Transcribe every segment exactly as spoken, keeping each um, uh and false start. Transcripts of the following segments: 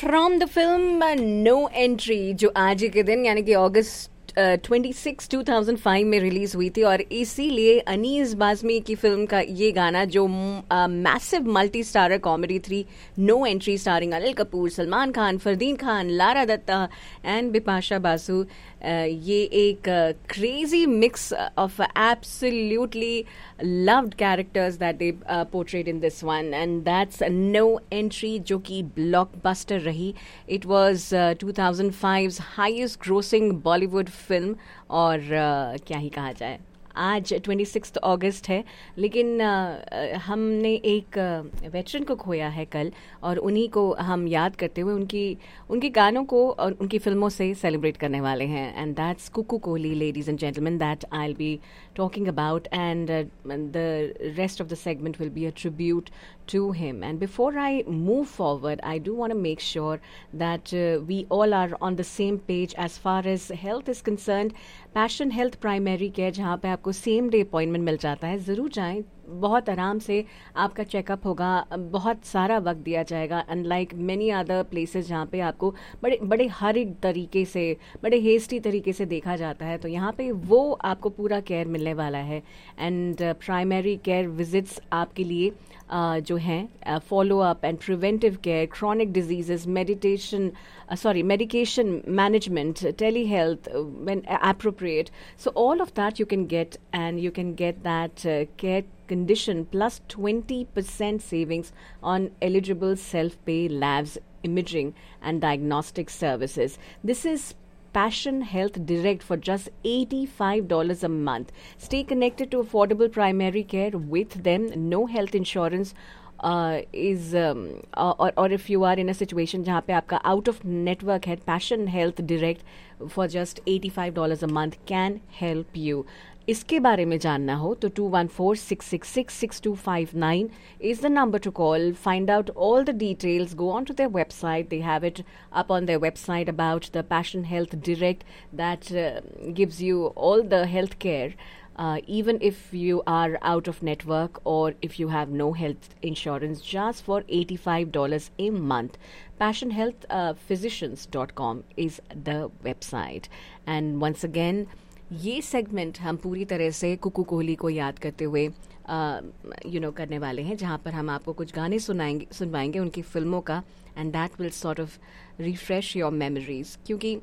From the film no entry, जो आज ही के दिन यानी कि अगस्त twenty six two thousand five में रिलीज हुई थी, और इसीलिए अनीस बाज़मी की फिल्म का ये गाना जो मैसिव मल्टी स्टारर कॉमेडी थी no entry, starring Anil Kapoor, Salman Khan, Fardeen Khan, Lara Dutta and Bipasha Basu, ये एक crazy mix of absolutely loved characters that they uh, portrayed in this one, and that's a No Entry, जो कि blockbuster रही. It was uh, two thousand five's highest grossing Bollywood film, और uh, क्या ही कहा जाए. आज ट्वेंटी सिक्स अगस्त है, लेकिन आ, हमने एक वेटरन को खोया है कल, और उन्हीं को हम याद करते हुए उनकी उनके गानों को और उनकी फिल्मों से सेलिब्रेट करने वाले हैं. And that's Kuku Kohli, ladies and gentleman, that I will be talking about, and uh, the rest of the segment will be a tribute to him. And before I move forward, I do want to make sure that uh, we all are on the same page as far as health is concerned. Passion Health Primary Care, जहाँ पे आपको same day appointment मिल जाता है, ज़रूर जाएं. बहुत आराम से आपका चेकअप होगा, बहुत सारा वक्त दिया जाएगा, अनलाइक मेनी अदर प्लेसेस जहाँ पे आपको बड़े बड़े हरी तरीके से, बड़े हेस्टी तरीके से देखा जाता है. तो यहाँ पे वो आपको पूरा केयर मिलने वाला है. एंड प्राइमरी केयर विजिट्स आपके लिए uh, जो हैं follow up and preventive care, chronic diseases, meditation sorry medication management, tele health when appropriate. So all of that you can get, and you can get that uh, care condition plus twenty percent savings on eligible self-pay labs, imaging and diagnostic services. This is Passion Health Direct for just eighty-five dollars a month. Stay connected to affordable primary care with them. No health insurance uh, is um, or, or if you are in a situation जहाँ पे आपका out of network है, Passion Health Direct for just eighty-five dollars a month can help you. इसके बारे में जानना हो तो two one four, six six six, six two five nine is the number to call. Find out all the details. Go on to their website. They have it up on their website about the Passion Health Direct that uh, gives you all the health care. Uh, even if you are out of network or if you have no health insurance, just for eighty-five dollars a month. passion health physicians dot com is the website. And once again, ये segment हम पूरी तरह से कुकू कोहली को याद करते हुए you know करने वाले हैं, जहाँ पर हम आपको कुछ गाने सुनाएंगे सुनवाएंगे उनकी फिल्मों का, and that will sort of refresh your memories. क्योंकि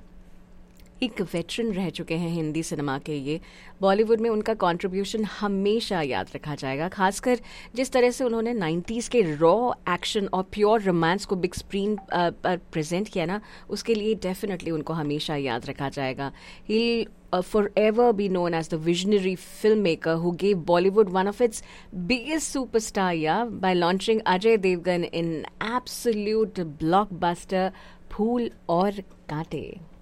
एक वेटरन रह चुके हैं हिंदी सिनेमा के, ये बॉलीवुड में उनका कंट्रीब्यूशन हमेशा याद रखा जाएगा, खासकर जिस तरह से उन्होंने नाइन्टीज़ के रॉ एक्शन और प्योर रोमांस को बिग स्क्रीन पर प्रेजेंट किया ना, उसके लिए डेफिनेटली उनको हमेशा याद रखा जाएगा. ही Uh, forever be known as the visionary filmmaker who gave Bollywood one of its biggest superstar, yeah, by launching Ajay Devgan in absolute blockbuster Phool Aur Kaante.